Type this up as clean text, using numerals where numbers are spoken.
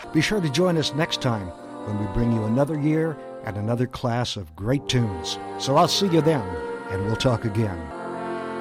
Be sure to join us next time when we bring you another year and another class of great tunes. So I'll see you then, and we'll talk again.